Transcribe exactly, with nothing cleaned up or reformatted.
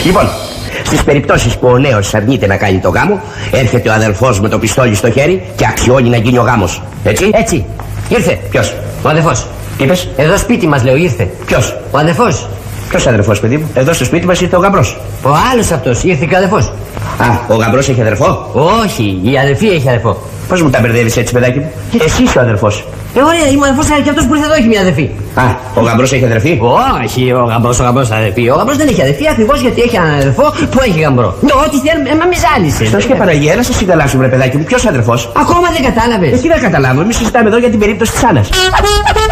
Λοιπόν, στις περιπτώσεις που ο νέος αρνείται να κάνει το γάμο, έρχεται ο αδελφός με το πιστόλι στο χέρι και αξιώνει να γίνει ο γάμος. Έτσι. Έτσι. Ήρθε. Ποιος? Ο αδερφός. Τι είπες? Εδώ σπίτι μας, λέω, ήρθε. Ποιος? Ο αδερφός. Ποιος αδερφός, παιδί μου? Εδώ στο σπίτι μας ήρθε ο γαμπρός. Ο άλλος αυτός. Ήρθε και ο αδερφός. Α, ο γαμπρός έχει αδερφό? Όχι, η αδερφή έχει αδερφό. Πώς μου τα μπερδεύεις έτσι, παιδάκι μου? Εσύ είσαι ο αδερφός. Ε, ωραία, είμαι ο αδερφός, αλλά και αυτός που ήρθε εδώ έχει μια αδερφή. Α, ο γαμπρός έχει αδερφή? Όχι, ο γαμπρός, ο γαμπρός αδερφή. Ο γαμπρός δεν έχει αδερφή ακριβώς γιατί έχει έναν αδερφό που έχει γαμπρό. Ναι, ό,τι θέλουμε, μα μη ζάλισες. Στος και Παναγία, έλα σε συγκαλάσου, βρε παιδάκι μου. Ποιος αδερφός? Ακόμα δεν κατάλαβες. Εκεί δεν καταλάβω. Εμείς συζητάμε εδώ για την περίπτωση της Άννας.